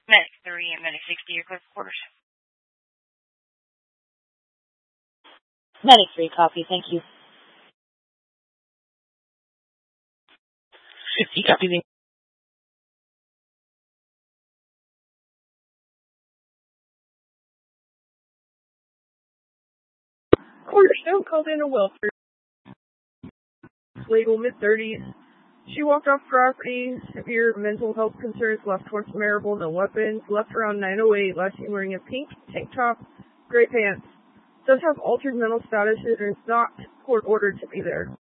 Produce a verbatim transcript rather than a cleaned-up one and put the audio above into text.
Medic three and Medic sixty, your close quarters. Medic three, copy, thank you. fifty, copy. Cornerstone called in a welfare. Legal mid-thirties. She walked off property, severe mental health concerns, left horse Marable, no weapons, left around nine oh eight, last seen wearing a pink tank top, gray pants. Does have altered mental status and is not court ordered to be there.